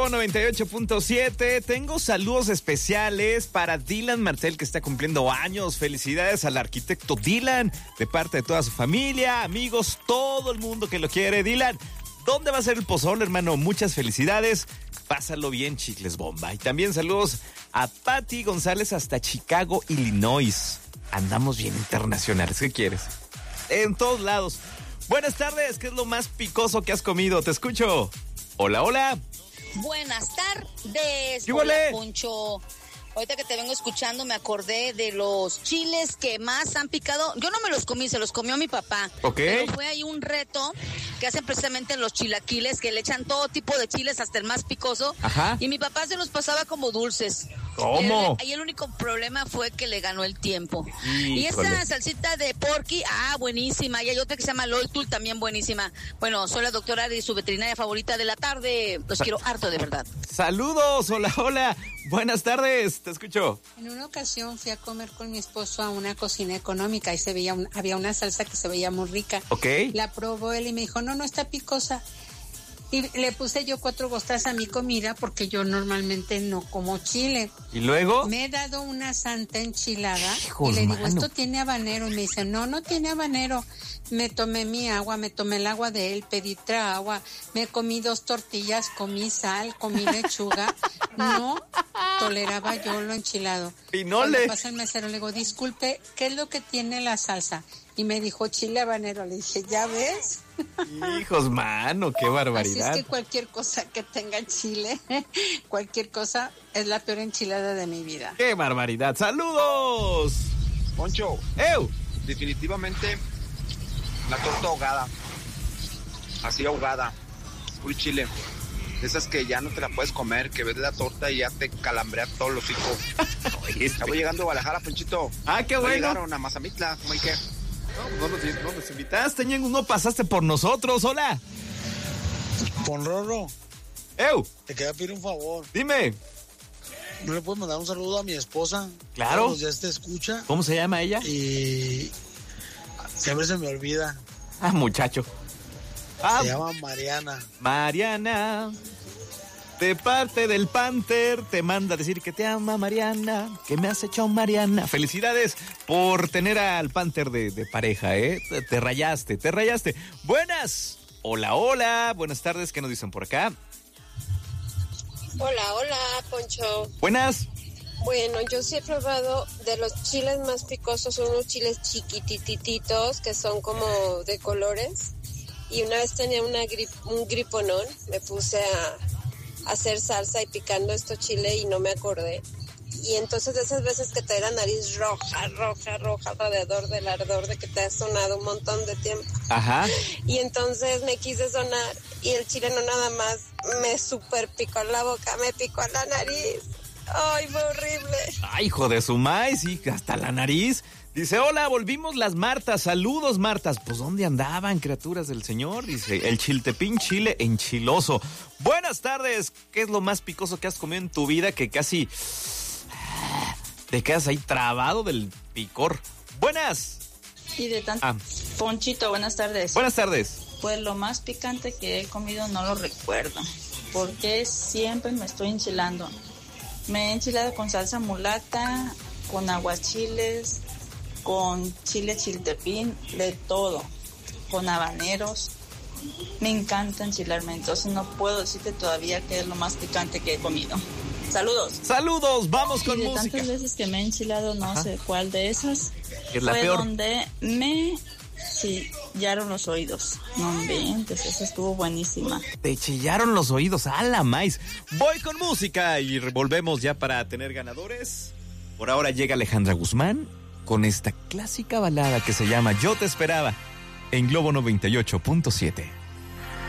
Globo 98.7. Tengo saludos especiales para Dylan Marcel, que está cumpliendo años. Felicidades al arquitecto Dylan, de parte de toda su familia, amigos, todo el mundo que lo quiere. Dylan, ¿dónde va a ser el pozole, hermano? Muchas felicidades. Pásalo bien, chicles bomba. Y también saludos a Patti González hasta Chicago, Illinois. Andamos bien internacionales. ¿Qué quieres? En todos lados. Buenas tardes. ¿Qué es lo más picoso que has comido? Te escucho. Hola, hola. Buenas tardes. ¿Qué Hola, huele? Poncho. Ahorita que te vengo escuchando me acordé de los chiles que más han picado. Yo no me los comí, se los comió mi papá. Ok. Pero fue ahí un reto que hacen precisamente los chilaquiles, que le echan todo tipo de chiles, hasta el más picoso. Ajá. Y mi papá se los pasaba como dulces. ¿Cómo? Y el único problema fue que le ganó el tiempo. Híjole. Y esa salsita de porky, buenísima. Y hay otra que se llama Loltul, también buenísima. Bueno, soy la doctora Ari, su veterinaria favorita de la tarde. Los quiero harto, de verdad. Saludos. Hola, hola. Buenas tardes. Te escucho. En una ocasión fui a comer con mi esposo a una cocina económica y había una salsa que se veía muy rica. Ok. La probó él y me dijo, no está picosa. Y le puse yo 4 gotas a mi comida porque yo normalmente no como chile. ¿Y luego? Me he dado una santa enchilada. Hijos, y le digo, mano. esto tiene habanero. Y me dice, no tiene habanero. Me tomé mi agua, me tomé el agua de él, pedí otra agua. Me comí 2 tortillas, comí sal, comí lechuga. No toleraba yo lo enchilado. Pinole. Cuando pasa el mesero, le digo, disculpe, ¿qué es lo que tiene la salsa? Y me dijo, chile habanero. Le dije, ¿ya ves? Hijos, mano, qué barbaridad. Así es que cualquier cosa que tenga chile, cualquier cosa es la peor enchilada de mi vida. ¡Qué barbaridad! ¡Saludos! Poncho, ¡Ew! definitivamente la torta ahogada. Así ahogada. Full chile. De esas que ya no te la puedes comer, que ves la torta y ya te calambrea todo el hocico. Estaba llegando a Guadalajara, Ponchito. ¡Ah, qué No bueno! llegaron a Mazamitla, ¿cómo hay que? No nos invitaste, Ñengo, no pasaste por nosotros. ¡Hola! Ponrorro, ¡Ew! te quería pedir un favor. Dime. ¿No le puedes mandar un saludo a mi esposa? Claro. Todos los días te escucha ¿Cómo se llama ella? y siempre se me olvida. Ah, muchacho. Se llama Mariana. Mariana, de parte del Panther, te manda a decir que te ama, Mariana, que me has hecho, Mariana. Felicidades por tener al Panther de pareja, ¿eh? Te rayaste. Buenas. Hola, hola. Buenas tardes. ¿Qué nos dicen por acá? Hola, Poncho. Buenas. Bueno, yo sí he probado de los chiles más picosos, son unos chiles chiquitititos que son como de colores. Y una vez tenía un griponón, me puse a hacer salsa y picando estos chiles y no me acordé. Y entonces de esas veces que te da la nariz roja alrededor del ardor de que te has sonado un montón de tiempo. Ajá. Y entonces me quise sonar y el chile no nada más me super picó en la boca, me picó en la nariz. Ay, fue horrible. Ay, hijo de su maíz, sí, hasta la nariz. Dice, hola, volvimos las Martas. Saludos, Martas. Pues, ¿dónde andaban, criaturas del Señor? Dice, el chiltepín chile enchiloso. Buenas tardes. ¿Qué es lo más picoso que has comido en tu vida que casi te quedas ahí trabado del picor? Buenas. Y de tanto... Ponchito, buenas tardes. Buenas tardes. Pues lo más picante que he comido no lo recuerdo, porque siempre me estoy enchilando. Me he enchilado con salsa mulata, con aguachiles, con chile chiltepín, de todo, con habaneros. Me encanta enchilarme, entonces no puedo decirte todavía qué es lo más picante que he comido. Saludos. Saludos, vamos con y de música. Tantas veces que me he enchilado, no sé cuál de esas Es la fue peor. donde me chillaron los oídos. No inventes, esa estuvo buenísima. Te chillaron los oídos, a la maíz. Voy con música y volvemos ya para tener ganadores. Por ahora llega Alejandra Guzmán con esta clásica balada que se llama Yo te esperaba en Globo 98.7.